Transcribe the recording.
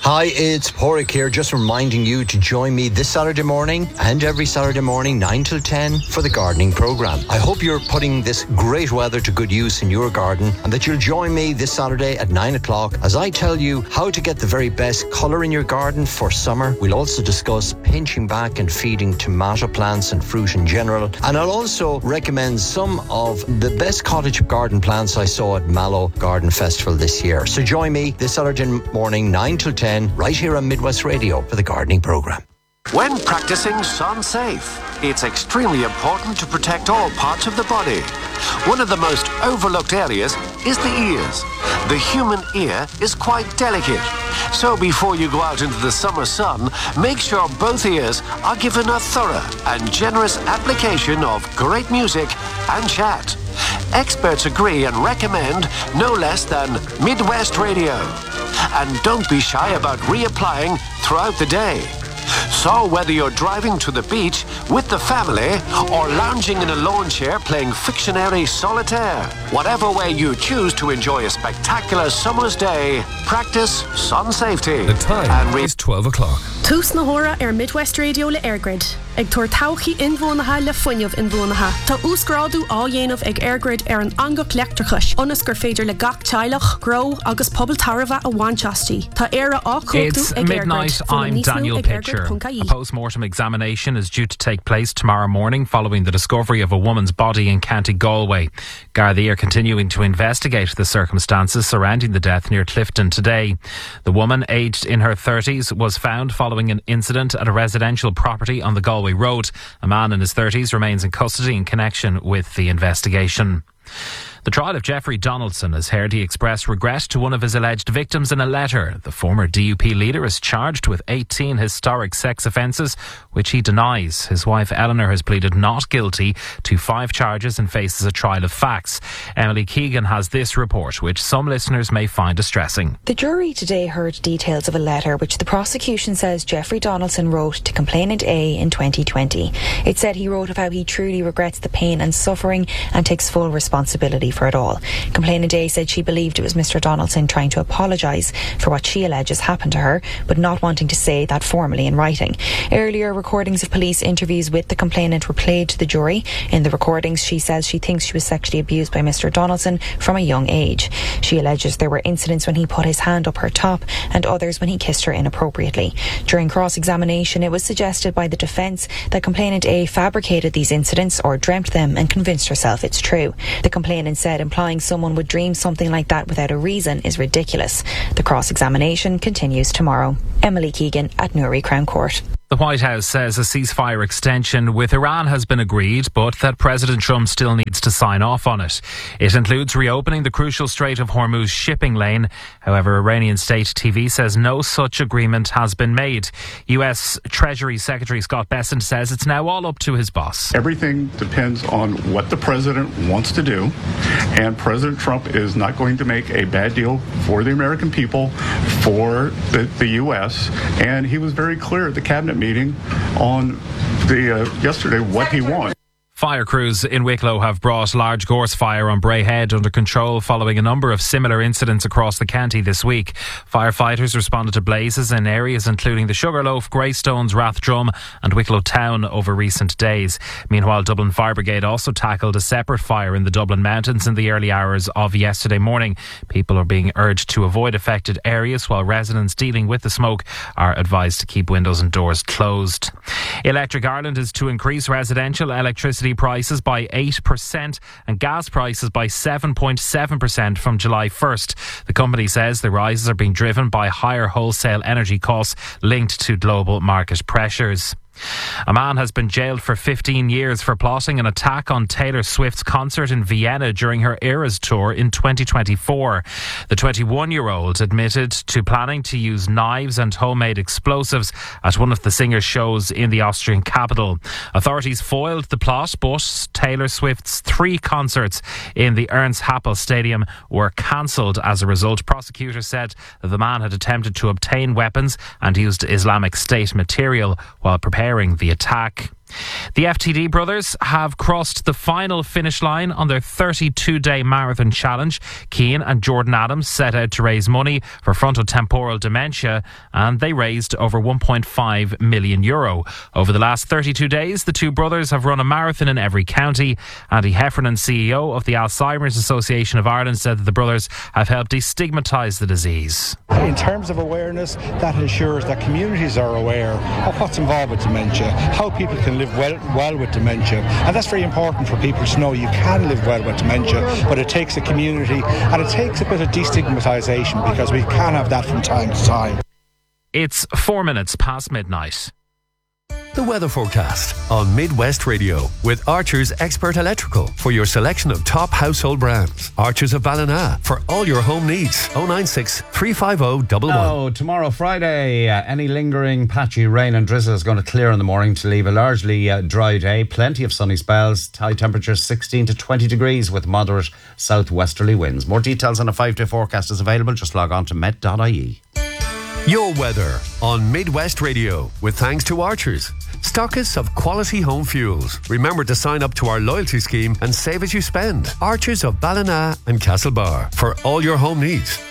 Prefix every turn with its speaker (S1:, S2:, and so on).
S1: Hi, it's Porrick here, just reminding you to join me this Saturday morning and every Saturday morning, 9 till 10, for the gardening programme. I hope you're putting this great weather to good use in your garden and that you'll join me this Saturday at 9 o'clock as I tell you how to get the very best colour in your garden for summer. We'll also discuss pinching back and feeding tomato plants and fruit in general. And I'll also recommend some of the best cottage garden plants I saw at Mallow Garden Festival this year. So join me this Saturday morning, 9 till 10, right here on Midwest Radio for the gardening programme.
S2: When practicing Sun Safe, it's extremely important to protect all parts of the body. One of the most overlooked areas is the ears. The human ear is quite delicate. So before you go out into the summer sun, make sure both ears are given a thorough and generous application of great music and chat. Experts agree and recommend no less than Midwest Radio. And don't be shy about reapplying throughout the day. So whether you're driving to the beach with the family or lounging in a lawn chair playing Fictionary Solitaire, whatever way you choose to enjoy a spectacular summer's day, practice sun safety.
S3: The time is 12 o'clock.
S4: Tús na hora Midwest Radio le Airgrid. Ag tuair tauchaí inmhónatha le fuinneamh inmhónatha. Tá úsgrádu á dhéanamh ag Airgrid an angach leachtarchais. Onas gur féidir le gach teilech, grow agus pobl tarva a Wanchastí. Tá éire á cóchtú ag
S5: midnight. I'm Daniel Pitcher. A post-mortem examination is due to take place tomorrow morning following the discovery of a woman's body in County Galway. Gardaí are continuing to investigate the circumstances surrounding the death near Clifton today. The woman, aged in her 30s, was found following an incident at a residential property on the Galway Road. A man in his 30s remains in custody in connection with the investigation. The trial of Jeffrey Donaldson has heard he expressed regret to one of his alleged victims in a letter. The former DUP leader is charged with 18 historic sex offences, which he denies. His wife Eleanor has pleaded not guilty to 5 charges and faces a trial of facts. Emily Keegan has this report, which some listeners may find distressing.
S6: The jury today heard details of a letter which the prosecution says Jeffrey Donaldson wrote to complainant A in 2020. It said he wrote of how he truly regrets the pain and suffering and takes full responsibility for it all. Complainant A said she believed it was Mr. Donaldson trying to apologise for what she alleges happened to her, but not wanting to say that formally in writing. Earlier recordings of police interviews with the complainant were played to the jury. In the recordings, she says she thinks she was sexually abused by Mr. Donaldson from a young age. She alleges there were incidents when he put his hand up her top and others when he kissed her inappropriately. During cross-examination, it was suggested by the defence that complainant A fabricated these incidents or dreamt them and convinced herself it's true. The complainant said implying someone would dream something like that without a reason is ridiculous. The cross-examination continues tomorrow. Emily Keegan at Newry Crown Court.
S5: The White House says a ceasefire extension with Iran has been agreed, but that President Trump still needs to sign off on it. It includes reopening the crucial Strait of Hormuz shipping lane. However, Iranian state TV says no such agreement has been made. US Treasury Secretary Scott Bessent says it's now all up to his boss.
S7: Everything depends on what the president wants to do, and President Trump is not going to make a bad deal for the American people, for the US, and he was very clear at the cabinet meeting on yesterday what he wants.
S5: Fire crews in Wicklow have brought large gorse fire on Bray Head under control following a number of similar incidents across the county this week. Firefighters responded to blazes in areas including the Sugarloaf, Greystones, Rathdrum and Wicklow Town over recent days. Meanwhile, Dublin Fire Brigade also tackled a separate fire in the Dublin Mountains in the early hours of yesterday morning. People are being urged to avoid affected areas, while residents dealing with the smoke are advised to keep windows and doors closed. Electric Ireland is to increase residential electricity prices by 8% and gas prices by 7.7% from July 1st. The company says the rises are being driven by higher wholesale energy costs linked to global market pressures. A man has been jailed for 15 years for plotting an attack on Taylor Swift's concert in Vienna during her Eras tour in 2024. The 21-year-old admitted to planning to use knives and homemade explosives at one of the singer's shows in the Austrian capital. Authorities foiled the plot, but Taylor Swift's 3 concerts in the Ernst Happel Stadium were cancelled as a result. Prosecutors said that the man had attempted to obtain weapons and used Islamic State material while preparing the attack. The FTD brothers have crossed the final finish line on their 32-day marathon challenge. Cian and Jordan Adams set out to raise money for frontotemporal dementia, and they raised over €1.5 million. Over the last 32 days, the two brothers have run a marathon in every county. Andy Heffernan, CEO of the Alzheimer's Association of Ireland, said that the brothers have helped destigmatise the disease.
S8: In terms of awareness, that ensures that communities are aware of what's involved with dementia, how people can live well with dementia, and that's very important for people to know you can live well with dementia, but it takes a community and it takes a bit of destigmatisation, because we can have that from time to time.
S5: It's 4 minutes past midnight.
S9: The weather forecast on Midwest Radio with Archer's Expert Electrical for your selection of top household brands. Archer's of Ballina for all your home needs. 096 350 111.
S10: Oh, tomorrow, Friday, any lingering patchy rain and drizzle is going to clear in the morning to leave a largely dry day. Plenty of sunny spells. High temperatures 16 to 20 degrees with moderate southwesterly winds. More details on a 5-day forecast is available. Just log on to met.ie.
S9: Your weather on Midwest Radio with thanks to Archers, stockists of quality home fuels. Remember to sign up to our loyalty scheme and save as you spend. Archers of Ballina and Castlebar for all your home needs.